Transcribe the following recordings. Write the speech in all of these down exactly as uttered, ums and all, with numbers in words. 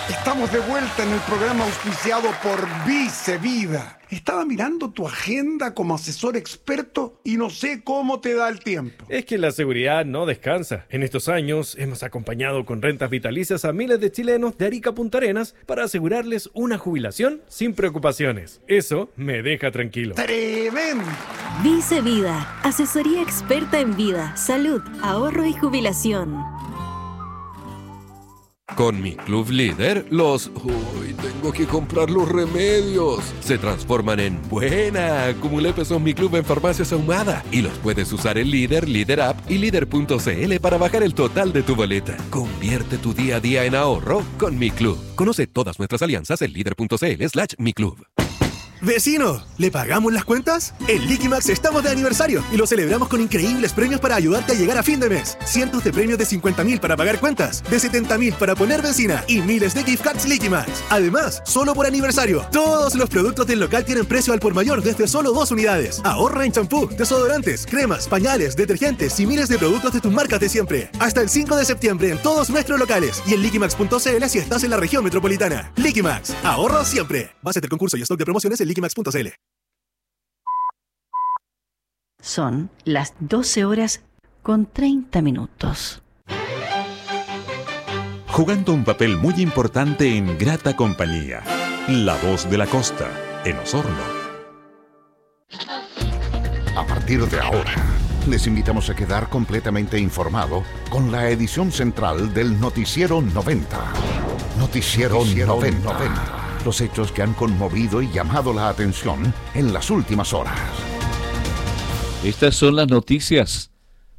Estamos de vuelta en el programa auspiciado por Vicevida. Estaba mirando tu agenda como asesor experto y no sé cómo te da el tiempo. Es que la seguridad no descansa. En estos años hemos acompañado con rentas vitalicias a miles de chilenos de Arica a Punta Arenas para asegurarles una jubilación sin preocupaciones. Eso me deja tranquilo. ¡Tremendo! Vicevida, asesoría experta en vida, salud, ahorro y jubilación. Con mi Club Líder, los... ¡Uy, tengo que comprar los remedios! Se transforman en buena. Acumulé pesos Mi Club en Farmacias Ahumada y los puedes usar en Líder, Líder App y Líder punto cl para bajar el total de tu boleta. Convierte tu día a día en ahorro con Mi Club. Conoce todas nuestras alianzas en líder punto cl slash Mi Club. ¡Vecino! ¿Le pagamos las cuentas? En Liquimax estamos de aniversario y lo celebramos con increíbles premios para ayudarte a llegar a fin de mes. Cientos de premios de cincuenta mil para pagar cuentas, de setenta mil para poner benzina y miles de gift cards Liquimax. Además, solo por aniversario, todos los productos del local tienen precio al por mayor desde solo dos unidades. Ahorra en champú, desodorantes, cremas, pañales, detergentes y miles de productos de tus marcas de siempre. Hasta el cinco de septiembre en todos nuestros locales y en liquimax punto cl si estás en la región metropolitana. Liquimax, ahorro siempre. Base del concurso y stock de promociones en liquimax punto cl. Son las doce horas con treinta minutos. Jugando un papel muy importante en grata compañía. La Voz de la Costa, en Osorno. A partir de ahora, les invitamos a quedar completamente informado con la edición central del Noticiero noventa. Noticiero, Noticiero noventa. noventa. Los hechos que han conmovido y llamado la atención en las últimas horas. Estas son las noticias.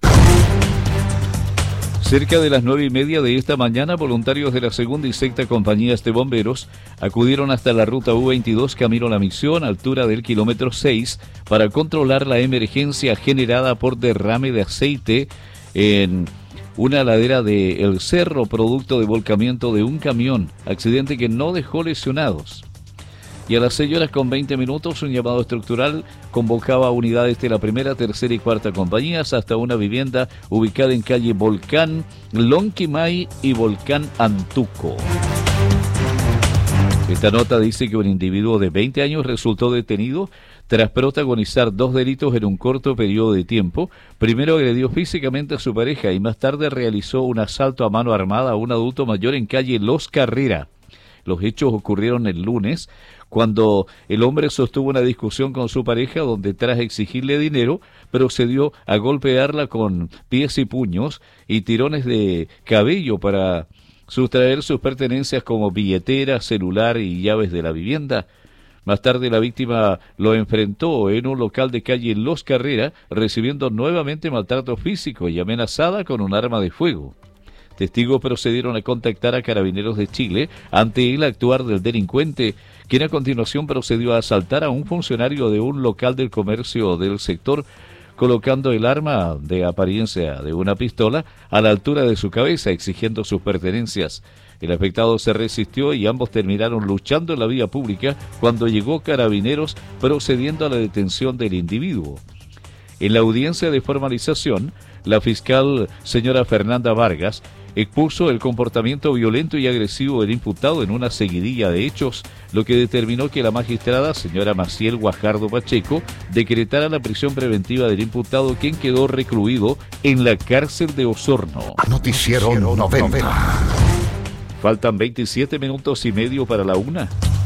Cerca de las nueve y media de esta mañana, voluntarios de la segunda y sexta compañías de bomberos acudieron hasta la ruta U veintidós camino a La Misión, altura del kilómetro seis, para controlar la emergencia generada por derrame de aceite en una ladera de El Cerro, producto de volcamiento de un camión, accidente que no dejó lesionados. Y a las seis horas con veinte minutos, un llamado estructural convocaba a unidades de la primera, tercera y cuarta compañías hasta una vivienda ubicada en calle Volcán, Lonquimay y Volcán Antuco. Esta nota dice que un individuo de veinte años resultó detenido tras protagonizar dos delitos en un corto periodo de tiempo. Primero agredió físicamente a su pareja y más tarde realizó un asalto a mano armada a un adulto mayor en calle Los Carrera. Los hechos ocurrieron el lunes, cuando el hombre sostuvo una discusión con su pareja donde, tras exigirle dinero, procedió a golpearla con pies y puños y tirones de cabello para sustraer sus pertenencias como billetera, celular y llaves de la vivienda. Más tarde la víctima lo enfrentó en un local de calle Los Carrera, recibiendo nuevamente maltrato físico y amenazada con un arma de fuego. Testigos procedieron a contactar a Carabineros de Chile ante el actuar del delincuente, quien a continuación procedió a asaltar a un funcionario de un local del comercio del sector, colocando el arma de apariencia de una pistola a la altura de su cabeza, exigiendo sus pertenencias. El afectado se resistió y ambos terminaron luchando en la vía pública cuando llegó Carabineros, procediendo a la detención del individuo. En la audiencia de formalización, la fiscal señora Fernanda Vargas expuso el comportamiento violento y agresivo del imputado en una seguidilla de hechos, lo que determinó que la magistrada señora Maciel Guajardo Pacheco decretara la prisión preventiva del imputado, quien quedó recluido en la cárcel de Osorno. Noticiero noventa. Faltan veintisiete minutos y medio para la una.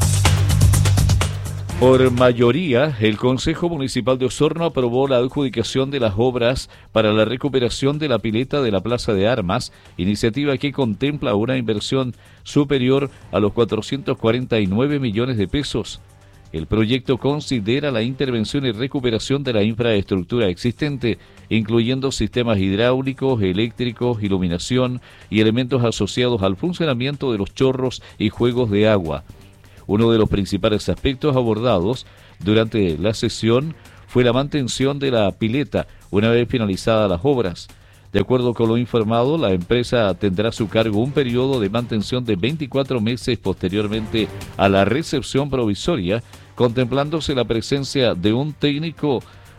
Por mayoría, el Consejo Municipal de Osorno aprobó la adjudicación de las obras para la recuperación de la pileta de la Plaza de Armas, iniciativa que contempla una inversión superior a los cuatrocientos cuarenta y nueve millones de pesos. El proyecto considera la intervención y recuperación de la infraestructura existente, incluyendo sistemas hidráulicos, eléctricos, iluminación y elementos asociados al funcionamiento de los chorros y juegos de agua. Uno de los principales aspectos abordados durante la sesión fue la mantención de la pileta una vez finalizadas las obras. De acuerdo con lo informado, la empresa tendrá a su cargo un periodo de mantención de veinticuatro meses posteriormente a la recepción provisoria, contemplándose la presencia de un técnico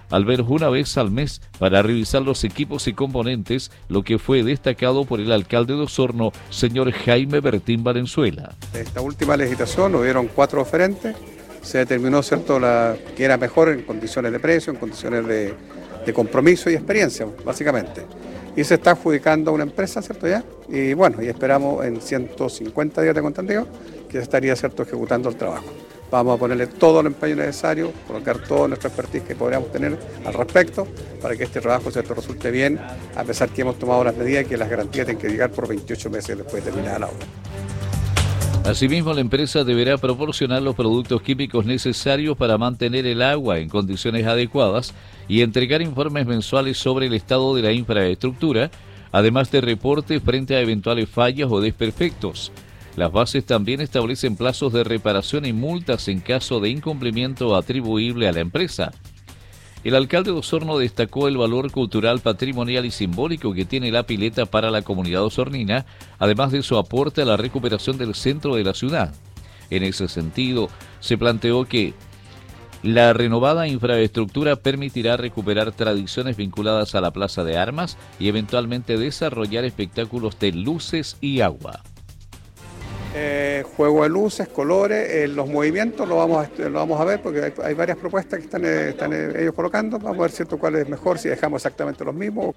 al menos una vez al mes para revisar los equipos y componentes, lo que fue destacado por el alcalde de Osorno, señor Jaime Bertín Valenzuela. Esta última legislación hubieron cuatro oferentes, se determinó, ¿cierto?, la, que era mejor en condiciones de precio, en condiciones de, de compromiso y experiencia, básicamente. Y se está adjudicando a una empresa, ¿cierto?, ya, y bueno, y esperamos en ciento cincuenta días de contendido que se estaría, ¿cierto?, ejecutando el trabajo. Vamos a ponerle todo el empeño necesario, colocar toda nuestra expertise que podríamos tener al respecto para que este trabajo, ¿cierto?, resulte bien, a pesar que hemos tomado las medidas y que las garantías tienen que llegar por veintiocho meses después de terminar la obra. Asimismo, la empresa deberá proporcionar los productos químicos necesarios para mantener el agua en condiciones adecuadas y entregar informes mensuales sobre el estado de la infraestructura, además de reportes frente a eventuales fallas o desperfectos. Las bases también establecen plazos de reparación y multas en caso de incumplimiento atribuible a la empresa. El alcalde de Osorno destacó el valor cultural, patrimonial y simbólico que tiene la pileta para la comunidad osornina, además de su aporte a la recuperación del centro de la ciudad. En ese sentido, se planteó que la renovada infraestructura permitirá recuperar tradiciones vinculadas a la Plaza de Armas y eventualmente desarrollar espectáculos de luces y agua. Eh, juego de luces, colores, eh, los movimientos lo vamos a, lo vamos a ver porque hay, hay varias propuestas que están, eh, están eh, ellos colocando. Vamos a ver, ¿cierto?, cuál es mejor, si dejamos exactamente los mismos.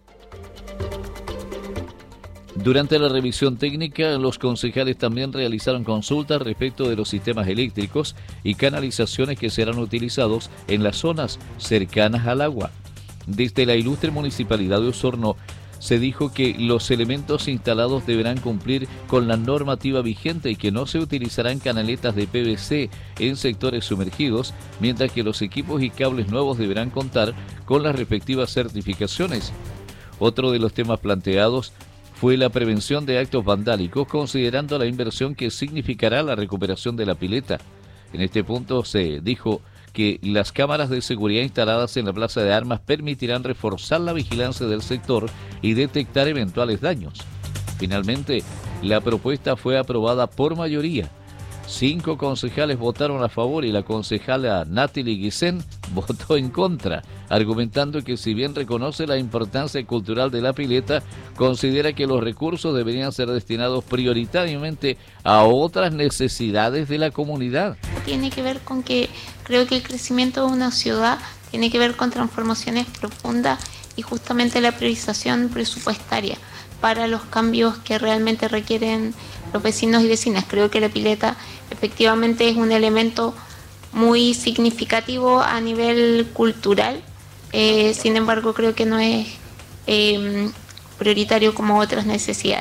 Durante la revisión técnica, los concejales también realizaron consultas respecto de los sistemas eléctricos y canalizaciones que serán utilizados en las zonas cercanas al agua. Desde la ilustre Municipalidad de Osorno, se dijo que los elementos instalados deberán cumplir con la normativa vigente y que no se utilizarán canaletas de P V C en sectores sumergidos, mientras que los equipos y cables nuevos deberán contar con las respectivas certificaciones. Otro de los temas planteados fue la prevención de actos vandálicos, considerando la inversión que significará la recuperación de la pileta. En este punto se dijo que las cámaras de seguridad instaladas en la Plaza de Armas permitirán reforzar la vigilancia del sector y detectar eventuales daños. Finalmente, la propuesta fue aprobada por mayoría. Cinco concejales votaron a favor y la concejala Natalie Guisen votó en contra, argumentando que si bien reconoce la importancia cultural de la pileta, considera que los recursos deberían ser destinados prioritariamente a otras necesidades de la comunidad. Tiene que ver con que creo que el crecimiento de una ciudad tiene que ver con transformaciones profundas y justamente la priorización presupuestaria para los cambios que realmente requieren los vecinos y vecinas. Creo que la pileta efectivamente es un elemento muy significativo a nivel cultural, eh, sin embargo creo que no es eh, prioritario como otras necesidades.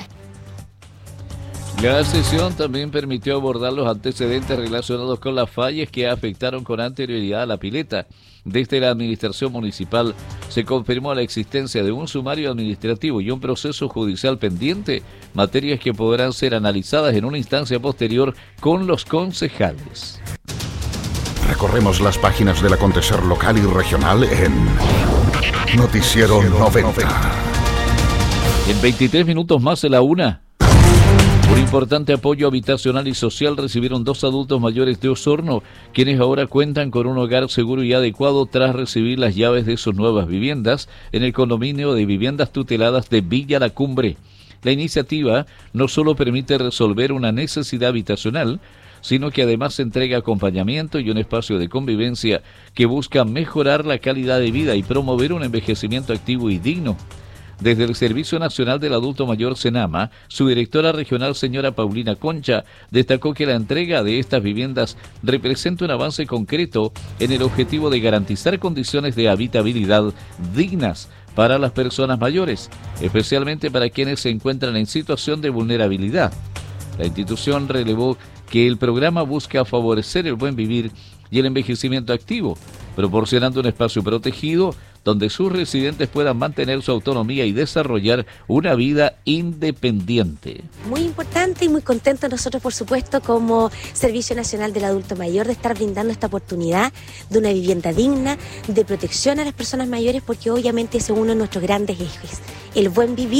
La sesión también permitió abordar los antecedentes relacionados con las fallas que afectaron con anterioridad a la pileta. Desde la administración municipal se confirmó la existencia de un sumario administrativo y un proceso judicial pendiente, materias que podrán ser analizadas en una instancia posterior con los concejales. Recorremos las páginas del acontecer local y regional en Noticiero noventa. En veintitrés minutos más de la una. Un importante apoyo habitacional y social recibieron dos adultos mayores de Osorno, quienes ahora cuentan con un hogar seguro y adecuado tras recibir las llaves de sus nuevas viviendas en el condominio de viviendas tuteladas de Villa La Cumbre. La iniciativa no solo permite resolver una necesidad habitacional, sino que además entrega acompañamiento y un espacio de convivencia que busca mejorar la calidad de vida y promover un envejecimiento activo y digno. Desde el Servicio Nacional del Adulto Mayor Senama, su directora regional, señora Paulina Concha, destacó que la entrega de estas viviendas representa un avance concreto en el objetivo de garantizar condiciones de habitabilidad dignas para las personas mayores, especialmente para quienes se encuentran en situación de vulnerabilidad. La institución relevó que el programa busca favorecer el buen vivir y el envejecimiento activo, proporcionando un espacio protegido donde sus residentes puedan mantener su autonomía y desarrollar una vida independiente. Muy importante y muy contentos nosotros, por supuesto, como Servicio Nacional del Adulto Mayor, de estar brindando esta oportunidad de una vivienda digna, de protección a las personas mayores, porque obviamente ese es uno de nuestros grandes ejes, el buen vivir.